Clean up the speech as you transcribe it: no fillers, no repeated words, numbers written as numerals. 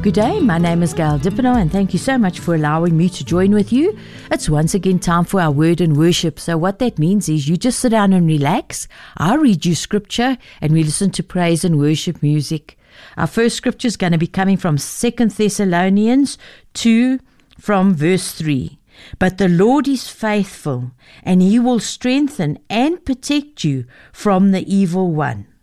Good day, my name is Gail Dippino, and thank you so much for allowing me to join with you. It's once again time for our word and worship. So what that means is you just sit down and relax. I read you scripture and we listen to praise and worship music. Our first scripture is going to be coming from 2 Thessalonians 2 from verse 3. But the Lord is faithful, and He will strengthen and protect you from the evil one.